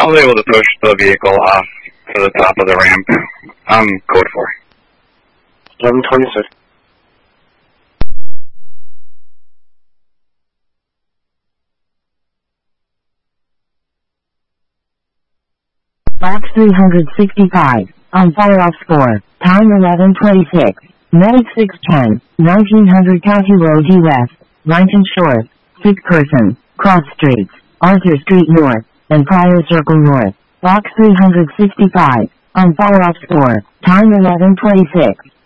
I was able to push the vehicle off to the top of the ramp. Code 4. 1126. Box 365, on fire off score, time 11:26, medic 610, 1900 County Road Due West, Lincoln Shores, sick person, cross streets, Arthur Street North, and Pryor Circle North. Box 365, on fire off score, time 11:26.